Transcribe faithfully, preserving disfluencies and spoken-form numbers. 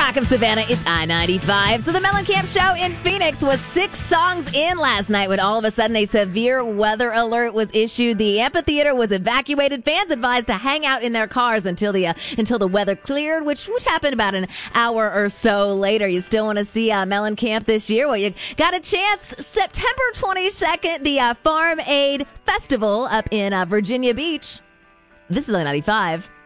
Rock of Savannah, it's I ninety-five. So the Mellencamp show in Phoenix was six songs in last night when all of a sudden a severe weather alert was issued. The amphitheater was evacuated. Fans advised to hang out in their cars until the uh, until the weather cleared, which which happened about an hour or so later. You still want to see uh, Mellencamp this year? Well, you got a chance. September twenty-second, the uh, Farm Aid Festival up in uh, Virginia Beach. This is I ninety-five.